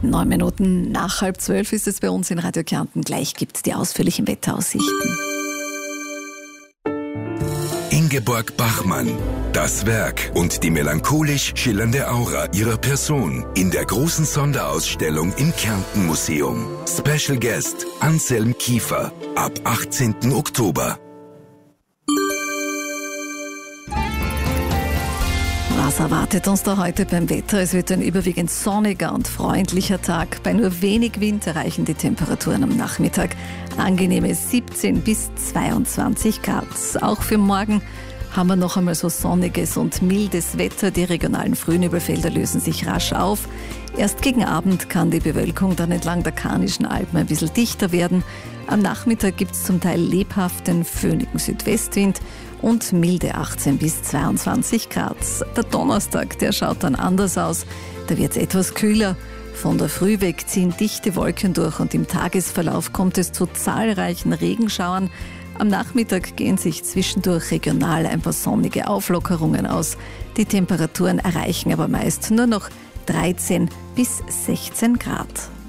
9 Minuten nach 11:30 ist es bei uns in Radio Kärnten. Gleich gibt es die ausführlichen Wetteraussichten. Ingeborg Bachmann. Das Werk und die melancholisch schillernde Aura ihrer Person in der großen Sonderausstellung im Kärnten Museum. Special Guest Anselm Kiefer ab 18. Oktober. Was erwartet uns da heute beim Wetter? Es wird ein überwiegend sonniger und freundlicher Tag. Bei nur wenig Wind erreichen die Temperaturen am Nachmittag angenehme 17 bis 22 Grad. Auch für morgen haben wir noch einmal so sonniges und mildes Wetter. Die regionalen Frühnebelfelder lösen sich rasch auf. Erst gegen Abend kann die Bewölkung dann entlang der Karnischen Alpen ein bisschen dichter werden. Am Nachmittag gibt es zum Teil lebhaften, föhnigen Südwestwind und milde 18 bis 22 Grad. Der Donnerstag, der schaut dann anders aus. Da wird es etwas kühler. Von der Früh weg ziehen dichte Wolken durch und im Tagesverlauf kommt es zu zahlreichen Regenschauern. Am Nachmittag gehen sich zwischendurch regional ein paar sonnige Auflockerungen aus. Die Temperaturen erreichen aber meist nur noch 13 bis 16 Grad.